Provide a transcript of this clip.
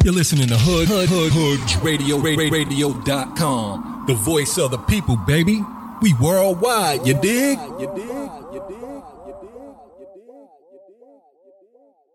You're listening to Radio.com. The voice of the people, baby. We worldwide, you dig?